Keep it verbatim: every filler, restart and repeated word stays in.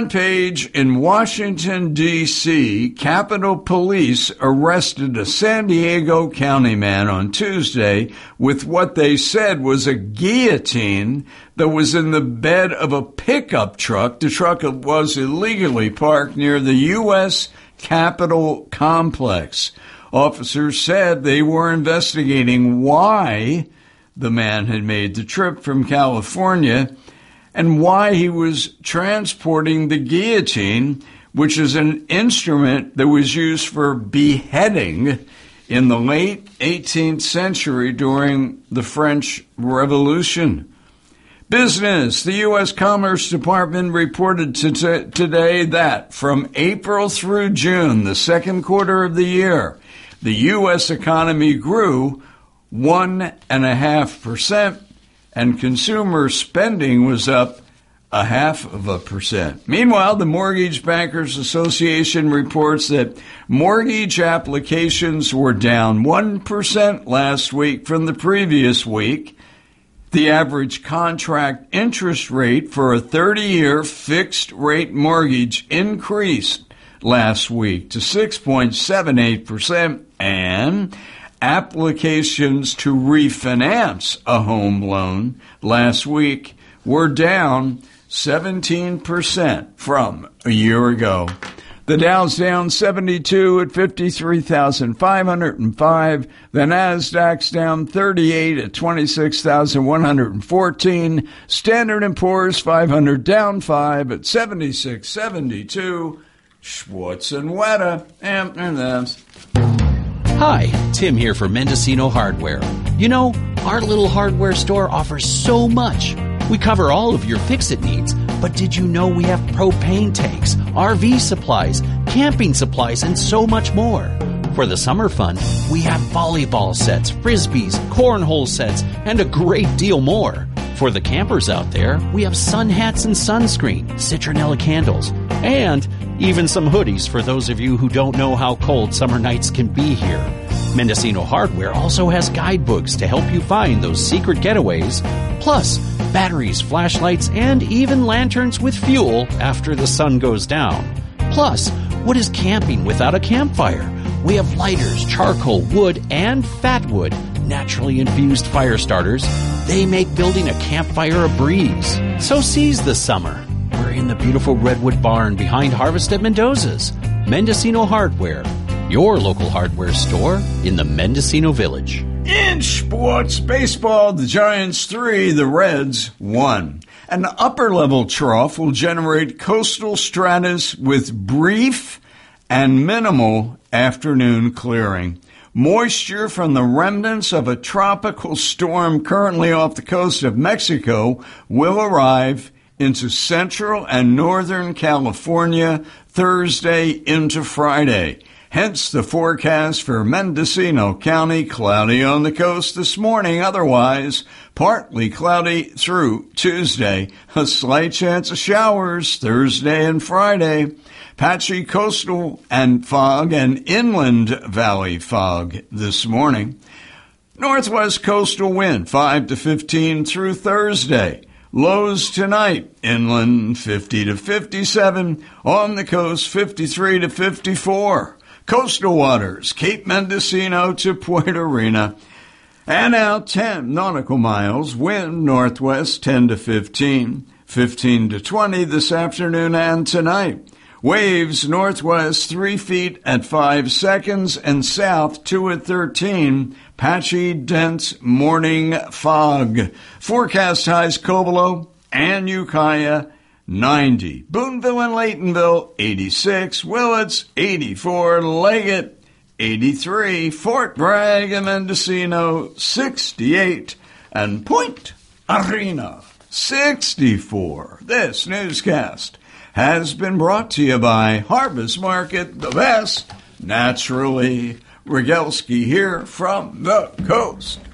Front page in Washington, D C, Capitol Police arrested a San Diego County man on Tuesday with what they said was a guillotine that was in the bed of a pickup truck. The truck was illegally parked near the U S Capitol complex. Officers said they were investigating why the man had made the trip from California and why he was transporting the guillotine, which is an instrument that was used for beheading in the late eighteenth century during the French Revolution. Business. The U S Commerce Department reported to t- today that from April through June, the second quarter of the year, the U S economy grew one and a half percent, and consumer spending was up a half of a percent. Meanwhile, the Mortgage Bankers Association reports that mortgage applications were down one percent last week from the previous week. The average contract interest rate for a thirty-year fixed-rate mortgage increased last week to six point seven eight percent, and applications to refinance a home loan last week were down seventeen percent from a year ago. The Dow's down seventy-two at fifty-three thousand five hundred five. The Nasdaq's down thirty-eight at twenty-six thousand one hundred fourteen. Standard and Poor's five hundred down five at seventy-six seventy-two. Schwartz and Weta, and, and that's... Hi, Tim here for Mendocino Hardware. You know, our little hardware store offers so much. We cover all of your fix-it needs, but did you know we have propane tanks, R V supplies, camping supplies, and so much more? For the summer fun, we have volleyball sets, frisbees, cornhole sets, and a great deal more. For the campers out there, we have sun hats and sunscreen, citronella candles, and even some hoodies for those of you who don't know how cold summer nights can be here. Mendocino Hardware also has guidebooks to help you find those secret getaways, plus batteries, flashlights, and even lanterns with fuel after the sun goes down. Plus, what is camping without a campfire? We have lighters, charcoal, wood, and fat wood, naturally infused fire starters. They make building a campfire a breeze. So seize the summer. We're in the beautiful Redwood Barn behind Harvest at Mendoza's. Mendocino Hardware, your local hardware store in the Mendocino Village. In sports baseball, the Giants three, the Reds one. An upper-level trough will generate coastal stratus with brief and minimal afternoon clearing. Moisture from the remnants of a tropical storm currently off the coast of Mexico will arrive into central and northern California Thursday into Friday. Hence the forecast for Mendocino County, cloudy on the coast this morning, otherwise partly cloudy through Tuesday. A slight chance of showers Thursday and Friday. Patchy coastal and fog and inland valley fog this morning. Northwest coastal wind five to fifteen through Thursday. Lows tonight, inland fifty to fifty-seven, on the coast fifty-three to fifty-four. Coastal waters, Cape Mendocino to Puerto Rena. And out ten nautical miles, wind northwest ten to fifteen, fifteen to twenty this afternoon and tonight. Waves northwest three feet at five seconds and south two at thirteen. Patchy, dense morning fog. Forecast highs Covelo and Ukiah ninety. Boonville and Laytonville eighty-six. Willits eighty-four. Leggett eighty-three. Fort Bragg and Mendocino sixty-eight. And Point Arena sixty-four. This newscast has been brought to you by Harvest Market, the best, naturally. Rogalski here from the coast.